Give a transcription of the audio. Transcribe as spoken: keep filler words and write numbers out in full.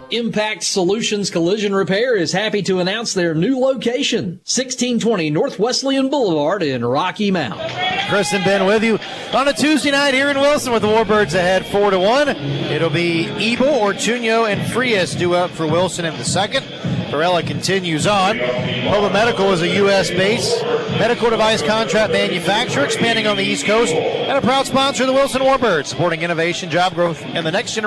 Impact Solutions Collision Repair is happy to announce their new location, sixteen twenty North Wesleyan Boulevard in Rocky Mount. Chris and Ben with you on a Tuesday night here in Wilson with the Warbirds ahead four to one. It'll be Ebel, Ortuño, and Frias due up for Wilson in the second. Varela continues on. Pova Medical is a U S-based medical device contract manufacturer expanding on the East Coast and a proud sponsor of the Wilson Warbirds, supporting innovation, job growth, and the next generation.